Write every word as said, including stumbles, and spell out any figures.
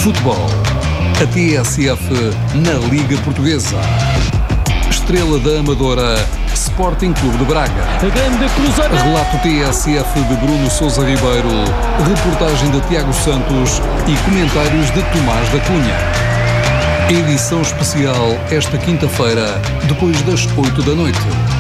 Futebol. A T S F na Liga Portuguesa. Estrela da Amadora, Sporting Clube de Braga. Grande cruzamento. Relato T S F de Bruno Sousa Ribeiro. Reportagem de Tiago Santos e comentários de Tomás da Cunha. Edição especial esta quinta-feira, depois das oito da noite.